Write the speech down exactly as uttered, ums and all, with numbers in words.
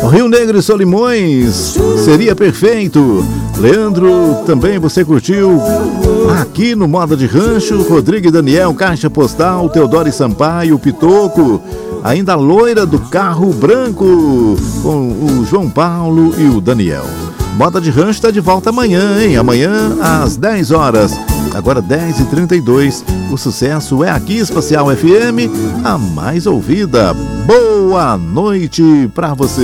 Rio Negro e Solimões, seria perfeito. Leandro, também você curtiu aqui no Moda de Rancho. Rodrigo e Daniel, Caixa Postal, Teodoro e Sampaio, Pitoco. Ainda a loira do carro branco, com o João Paulo e o Daniel. Moda de Rancho está de volta amanhã, hein? Amanhã às dez horas. Agora dez e trinta e dois. O sucesso é aqui, Espacial F M, a mais ouvida. Boa noite pra você.